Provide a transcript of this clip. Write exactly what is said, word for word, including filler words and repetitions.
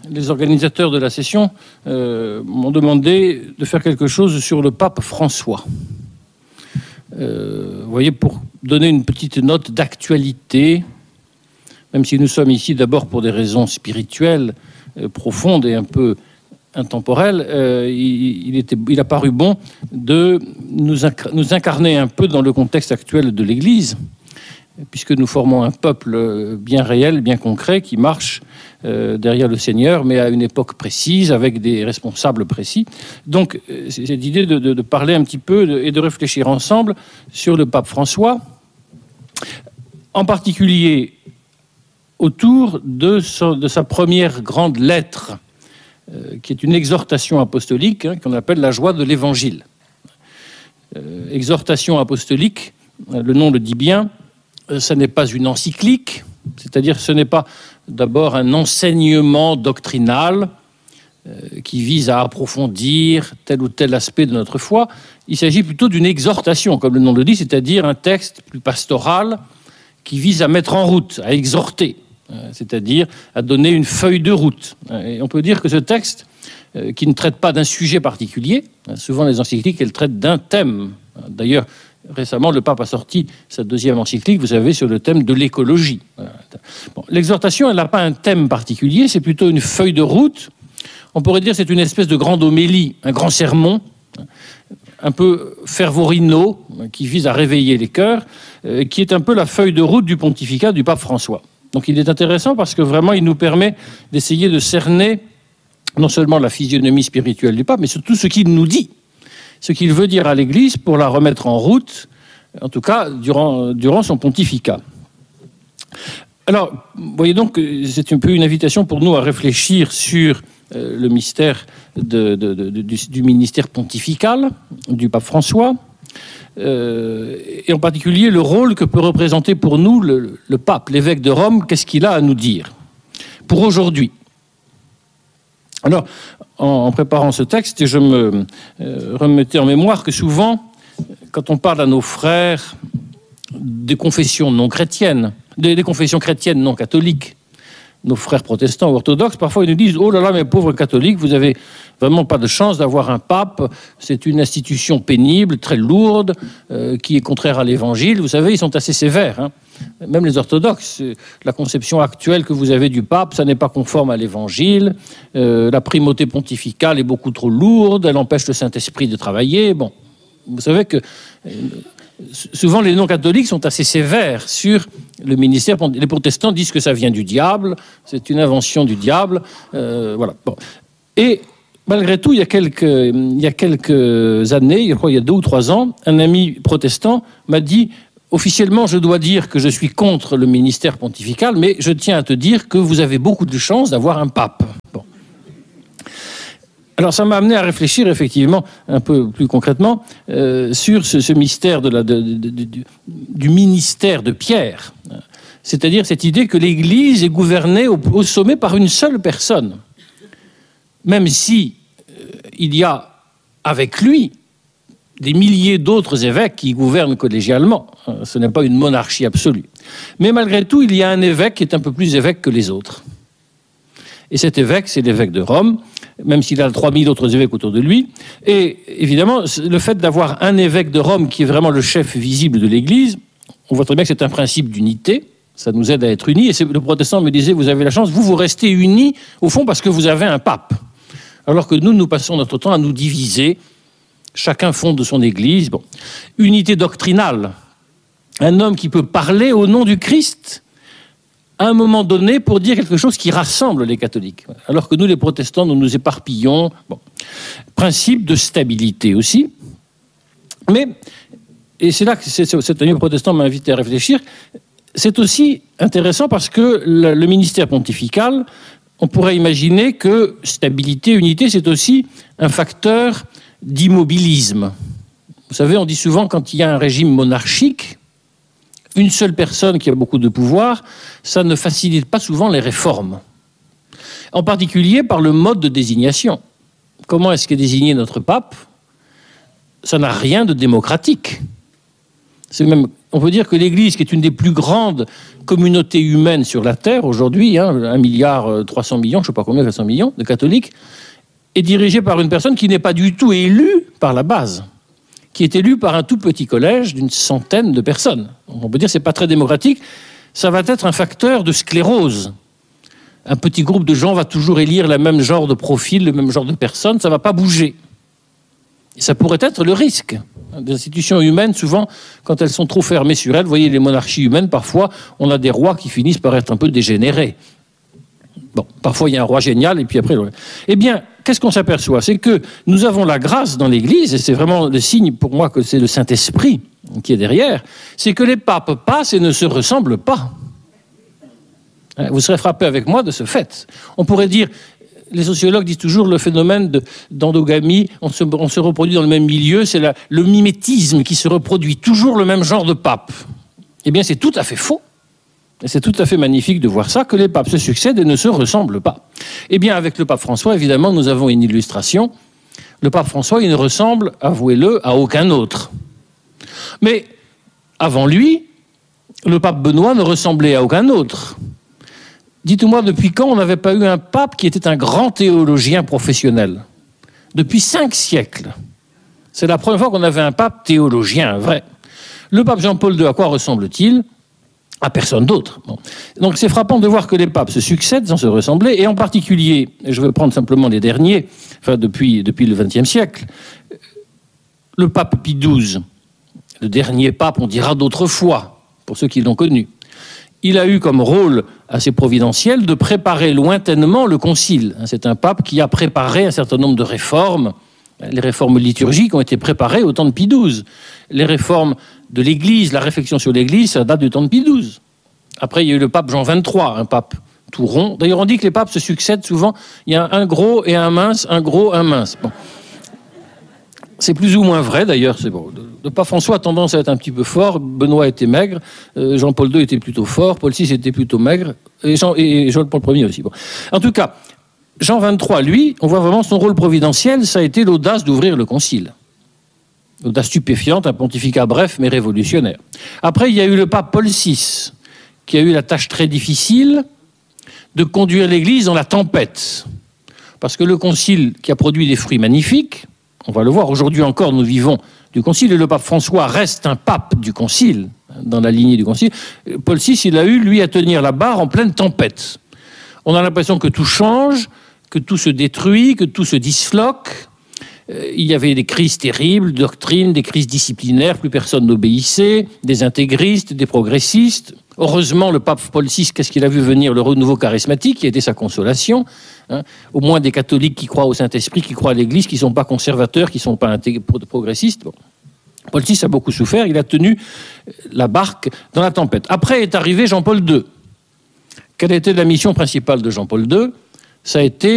les organisateurs de la session euh, m'ont demandé de faire quelque chose sur le pape François. Euh, vous voyez, pour donner une petite note d'actualité, même si nous sommes ici d'abord pour des raisons spirituelles euh, profondes et un peu intemporelles, euh, il, il, était, il a paru bon de nous, inc- nous incarner un peu dans le contexte actuel de l'Église, puisque nous formons un peuple bien réel, bien concret, qui marche euh, derrière le Seigneur, mais à une époque précise, avec des responsables précis. Donc, c'est cette idée de, de, de parler un petit peu de, et de réfléchir ensemble sur le pape François, en particulier autour de, so, de sa première grande lettre, euh, qui est une exhortation apostolique, hein, qu'on appelle la joie de l'Évangile. Euh, exhortation apostolique, le nom le dit bien, ce n'est pas une encyclique, c'est-à-dire ce n'est pas d'abord un enseignement doctrinal euh, qui vise à approfondir tel ou tel aspect de notre foi. Il s'agit plutôt d'une exhortation, comme le nom le dit, c'est-à-dire un texte plus pastoral qui vise à mettre en route, à exhorter, euh, c'est-à-dire à donner une feuille de route. Et on peut dire que ce texte, euh, qui ne traite pas d'un sujet particulier, hein, souvent les encycliques, elles traitent d'un thème. D'ailleurs, récemment, le pape a sorti sa deuxième encyclique, vous savez, sur le thème de l'écologie. Bon, l'exhortation, elle n'a pas un thème particulier, c'est plutôt une feuille de route. On pourrait dire que c'est une espèce de grande homélie, un grand sermon, un peu fervorino, qui vise à réveiller les cœurs, euh, qui est un peu la feuille de route du pontificat du pape François. Donc il est intéressant parce que vraiment, il nous permet d'essayer de cerner non seulement la physionomie spirituelle du pape, mais surtout ce qu'il nous dit. Ce qu'il veut dire à l'Église pour la remettre en route, en tout cas durant, durant son pontificat. Alors, vous voyez donc, c'est un peu une invitation pour nous à réfléchir sur euh, le mystère de, de, de, de, du, du ministère pontifical du pape François, euh, et en particulier le rôle que peut représenter pour nous le, le pape, l'évêque de Rome, qu'est-ce qu'il a à nous dire pour aujourd'hui. Alors, en préparant ce texte, je me euh, remettais en mémoire que souvent, quand on parle à nos frères des confessions non chrétiennes, des, des confessions chrétiennes non catholiques, nos frères protestants ou orthodoxes, parfois ils nous disent « Oh là là, mes pauvres catholiques, vous avez vraiment pas de chance d'avoir un pape, c'est une institution pénible, très lourde, euh, qui est contraire à l'évangile. » Vous savez, ils sont assez sévères, hein. Même les orthodoxes, la conception actuelle que vous avez du pape, ça n'est pas conforme à l'évangile, euh, la primauté pontificale est beaucoup trop lourde, elle empêche le Saint-Esprit de travailler. Bon, vous savez que euh, souvent les non-catholiques sont assez sévères sur le ministère. Les protestants disent que ça vient du diable, c'est une invention du diable, euh, voilà. Bon. Et malgré tout, il y a quelques, il y a quelques années, je crois il y a deux ou trois ans, un ami protestant m'a dit « Officiellement, je dois dire que je suis contre le ministère pontifical, mais je tiens à te dire que vous avez beaucoup de chance d'avoir un pape. » Bon. Alors, ça m'a amené à réfléchir, effectivement, un peu plus concrètement, euh, sur ce, ce mystère de la, de, de, de, de, du ministère de Pierre. C'est-à-dire cette idée que l'Église est gouvernée au, au sommet par une seule personne. Même si euh, il y a avec lui des milliers d'autres évêques qui gouvernent collégialement. Ce n'est pas une monarchie absolue. Mais malgré tout, il y a un évêque qui est un peu plus évêque que les autres. Et cet évêque, c'est l'évêque de Rome, même s'il a trois mille autres évêques autour de lui. Et évidemment, le fait d'avoir un évêque de Rome qui est vraiment le chef visible de l'Église, on voit très bien que c'est un principe d'unité. Ça nous aide à être unis. Et le protestant me disait, vous avez la chance, vous, vous restez unis, au fond, parce que vous avez un pape. Alors que nous, nous passons notre temps à nous diviser. Chacun fonde son Église. Bon. Unité doctrinale. Un homme qui peut parler au nom du Christ à un moment donné pour dire quelque chose qui rassemble les catholiques. Alors que nous, les protestants, nous nous éparpillons. Bon. Principe de stabilité aussi. Mais, et c'est là que cet ami protestant m'a invité à réfléchir, c'est aussi intéressant parce que le, le ministère pontifical, on pourrait imaginer que stabilité, unité, c'est aussi un facteur d'immobilisme. Vous savez, on dit souvent quand il y a un régime monarchique, une seule personne qui a beaucoup de pouvoir, ça ne facilite pas souvent les réformes. En particulier par le mode de désignation. Comment est-ce qu'est désigné notre pape ? Ça n'a rien de démocratique. C'est même on peut dire que l'Église, qui est une des plus grandes communautés humaines sur la Terre aujourd'hui, hein, un milliard trois cents millions, je ne sais pas combien, quatre cents millions de catholiques, est dirigée par une personne qui n'est pas du tout élue par la base, qui est élue par un tout petit collège d'une centaine de personnes. On peut dire que ce n'est pas très démocratique. Ça va être un facteur de sclérose. Un petit groupe de gens va toujours élire le même genre de profil, le même genre de personnes, ça ne va pas bouger. Et ça pourrait être le risque. Des institutions humaines, souvent, quand elles sont trop fermées sur elles, vous voyez, les monarchies humaines, parfois, on a des rois qui finissent par être un peu dégénérés. Bon, parfois, il y a un roi génial, et puis après... Eh bien, qu'est-ce qu'on s'aperçoit? C'est que nous avons la grâce dans l'Église, et c'est vraiment le signe pour moi que c'est le Saint-Esprit qui est derrière, c'est que les papes passent et ne se ressemblent pas. Vous serez frappé avec moi de ce fait. On pourrait dire... Les sociologues disent toujours le phénomène de, d'endogamie, on se, on se reproduit dans le même milieu, c'est la, le mimétisme qui se reproduit, toujours le même genre de pape. Eh bien, c'est tout à fait faux. Et c'est tout à fait magnifique de voir ça, que les papes se succèdent et ne se ressemblent pas. Eh bien, avec le pape François, évidemment, nous avons une illustration. Le pape François, il ne ressemble, avouez-le, à aucun autre. Mais, avant lui, le pape Benoît ne ressemblait à aucun autre. Dites-moi, depuis quand on n'avait pas eu un pape qui était un grand théologien professionnel? Depuis cinq siècles. C'est la première fois qu'on avait un pape théologien, vrai. Le pape Jean-Paul deux, à quoi ressemble-t-il? À personne d'autre. Bon. Donc c'est frappant de voir que les papes se succèdent sans se ressembler, et en particulier, je vais prendre simplement les derniers, enfin depuis, depuis le vingtième siècle, le pape Pie douze, le dernier pape, on dira d'autrefois, pour ceux qui l'ont connu. Il a eu comme rôle assez providentiel de préparer lointainement le concile. C'est un pape qui a préparé un certain nombre de réformes. Les réformes liturgiques ont été préparées au temps de Pie douze. Les réformes de l'Église, la réflexion sur l'Église, ça date du temps de Pie douze. Après, il y a eu le pape Jean vingt-trois, un pape tout rond. D'ailleurs, on dit que les papes se succèdent souvent. Il y a un gros et un mince, un gros, un mince. Bon. C'est plus ou moins vrai, d'ailleurs. C'est bon. Le pape François a tendance à être un petit peu fort. Benoît était maigre. Euh, Jean-Paul deux était plutôt fort. Paul six était plutôt maigre. Et Jean, et Jean-Paul Ier aussi. Bon. En tout cas, Jean vingt-trois, lui, on voit vraiment son rôle providentiel. Ça a été l'audace d'ouvrir le concile. L'audace stupéfiante, un pontificat bref mais révolutionnaire. Après, il y a eu le pape Paul six, qui a eu la tâche très difficile de conduire l'Église dans la tempête. Parce que le concile qui a produit des fruits magnifiques, on va le voir, aujourd'hui encore, nous vivons du concile, et le pape François reste un pape du concile, dans la lignée du concile. Paul six, il a eu, lui, à tenir la barre en pleine tempête. On a l'impression que tout change, que tout se détruit, que tout se disloque. Il y avait des crises terribles, doctrines, des crises disciplinaires, plus personne n'obéissait, des intégristes, des progressistes. Heureusement, le pape Paul six, qu'est-ce qu'il a vu venir? Le renouveau charismatique, qui a été sa consolation. Hein, au moins des catholiques qui croient au Saint-Esprit, qui croient à l'Église, qui ne sont pas conservateurs, qui ne sont pas progressistes. Bon. Paul six a beaucoup souffert, il a tenu la barque dans la tempête. Après est arrivé Jean-Paul deux. Quelle était la mission principale de Jean-Paul deux? Ça a été